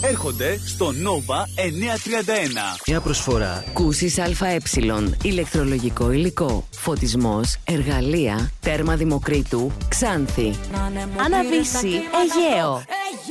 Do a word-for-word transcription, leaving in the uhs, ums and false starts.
έρχονται στο Nova εννιακόσια τριάντα ένα. Μια προσφορά. Κούσης ΑΕ, ηλεκτρολογικό υλικό, φωτισμός, εργαλεία, τέρμα Δημοκρίτου, Ξάνθη. Αναβύση, Αιγαίο.